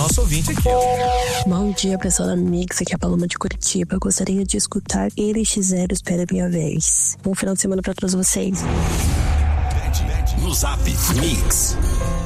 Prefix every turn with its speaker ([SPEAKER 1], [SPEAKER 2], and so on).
[SPEAKER 1] nosso ouvinte aqui, ó.
[SPEAKER 2] Bom dia, pessoal da Mix, aqui é a Paloma de Curitiba. Gostaria de escutar NX0 Espera Minha Vez. Bom final de semana pra todos vocês.
[SPEAKER 1] No Zap Mix.